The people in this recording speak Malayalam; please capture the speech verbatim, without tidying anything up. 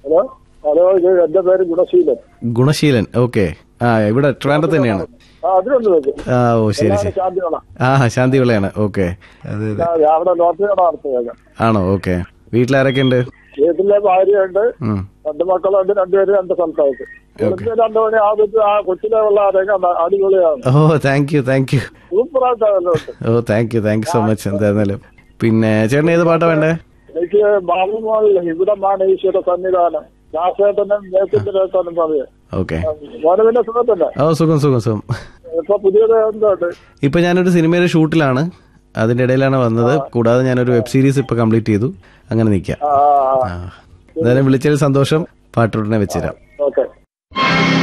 ഹലോ ഹലോ ഇത് എന്റെ പേര് ഗുണശീലൻ. ഗുണശീലൻ, ഓക്കെ. ആ ഇവിടെ ട്രിവാൻഡ്രത്ത് തന്നെയാണ്. ആ അതിലുണ്ട് വെച്ച്. ആ ഓ ശരി ശരി. ശാന്തിവിള. ആ ശാന്തിവിളയാണ്, ഓക്കെ. അതെ അതെ. അവിടെ ലോട്ടറി കട നടത്തുക. ആണോ, ഓക്കെ. വീട്ടിലാരൊക്കെ ഉണ്ട്? വീട്ടിലെ ഭാര്യയുണ്ട്, രണ്ട് മക്കളുണ്ട്, രണ്ടുപേരും രണ്ട് സ്ഥലത്തായിട്ട്. രണ്ടു മണി ആദ്യത്തെ ആ കൊച്ചിലെ ഉള്ള ആരെയൊക്കെ അടിപൊളിയാണ്. ഓ thank you thank you. സൂപ്പറായിട്ടാണ്. Oh thank you thank you so much. എന്തായിരുന്നാലും പിന്നെ ചേട്ടൻ ഏത് പാട്ടാ വേണ്ടേ? എനിക്ക് ബാബുമോളിൽ ഇവിടമാണ് ഈശ്വര സന്നിധാനം, ദാസേട്ടനും നേതൃത്വം പറയാം. ഓക്കെ. മോനെ പിന്നെ സുഖത്തല്ലേ? ഓ സുഖം സുഖം സുഖം. ഇപ്പൊ പുതിയത് എന്തുണ്ട്? ഇപ്പൊ ഞാനൊരു സിനിമയുടെ ഷൂട്ടിലാണ്, അതിന്റെ ഇടയിലാണ് വന്നത്. കൂടാതെ ഞാനൊരു വെബ് സീരീസ് ഇപ്പൊ കംപ്ലീറ്റ് ചെയ്തു. അങ്ങനെ നിൽക്കാം. എന്തായാലും വിളിച്ചതിൽ സന്തോഷം. പാട്ടുടനെ വെച്ചുതരാം. ഓക്കെ.